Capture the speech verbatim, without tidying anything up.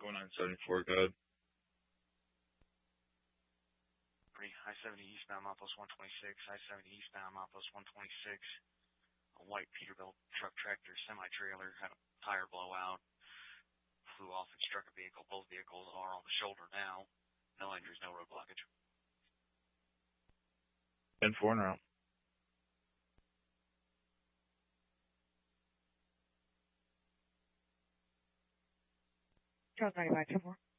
oh nine seventy-four, go ahead. I seventy eastbound, Milepost one twenty-six, I seventy eastbound, Milepost one twenty-six. A white Peterbilt truck tractor semi-trailer had a tire blowout, flew off and struck a vehicle. Both vehicles are on the shoulder now. No injuries, no road blockage. ten four en route. Charles ninety-five, ten four.